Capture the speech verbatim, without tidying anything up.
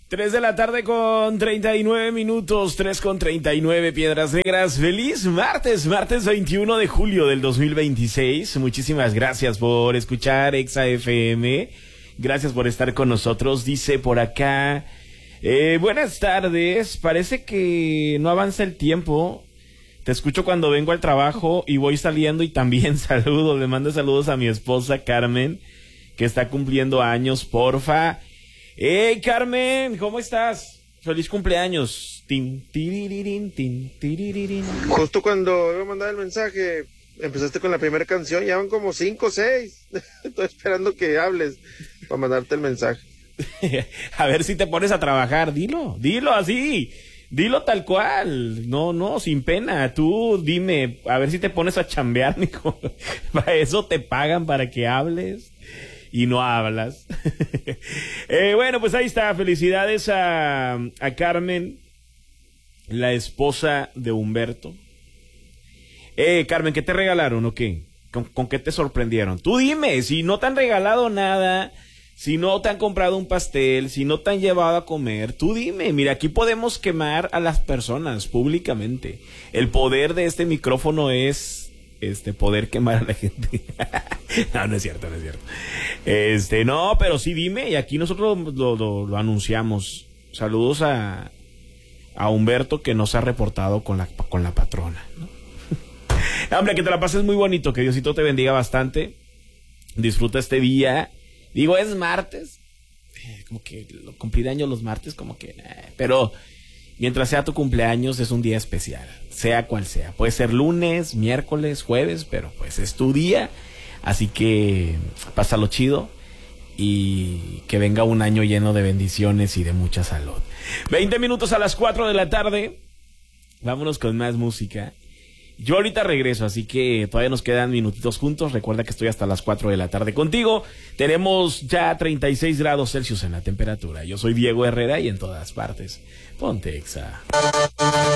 Tres de la tarde con treinta y nueve minutos, tres con treinta y nueve, Piedras Negras. Feliz martes, martes veintiuno de julio del dos mil veintiséis. Muchísimas gracias por escuchar Exa F M. Gracias por estar con nosotros. Dice por acá, eh, buenas tardes. Parece que no avanza el tiempo. Te escucho cuando vengo al trabajo y voy saliendo y también saludo. Le mando saludos a mi esposa Carmen, que está cumpliendo años, porfa. ¡Hey, Carmen! ¿Cómo estás? ¡Feliz cumpleaños! Tin, tiriririn, tin, tiriririn. Justo cuando iba a mandar el mensaje, empezaste con la primera canción, ya van como cinco o seis. Estoy esperando que hables para mandarte el mensaje. A ver si te pones a trabajar, dilo, dilo así, dilo tal cual. No, no, sin pena. Tú dime, a ver si te pones a chambear, Nico. Para eso te pagan, para que hables. Y no hablas. eh, bueno, pues ahí está. Felicidades a, a Carmen, la esposa de Humberto. Eh, Carmen, ¿qué te regalaron o qué? ¿Con, ¿Con qué te sorprendieron? Tú dime, si no te han regalado nada, si no te han comprado un pastel, si no te han llevado a comer, tú dime. Mira, aquí podemos quemar a las personas públicamente. El poder de este micrófono es... Este, poder quemar a la gente. No, no es cierto, no es cierto. Este, no, pero sí dime, y aquí nosotros lo, lo, lo anunciamos. Saludos a, a Humberto, que no se ha reportado con la, con la patrona, ¿no? Hombre, que te la pases muy bonito, que Diosito te bendiga bastante. Disfruta este día. Digo, es martes. Como que cumplir años los martes, como que... Eh, pero... Mientras sea tu cumpleaños, es un día especial, sea cual sea. Puede ser lunes, miércoles, jueves, pero pues es tu día. Así que pásalo chido y que venga un año lleno de bendiciones y de mucha salud. veinte minutos a las cuatro de la tarde. Vámonos con más música. Yo ahorita regreso, así que todavía nos quedan minutitos juntos. Recuerda que estoy hasta las cuatro de la tarde contigo. Tenemos ya treinta y seis grados Celsius en la temperatura. Yo soy Diego Herrera y en todas partes, ponte Exa.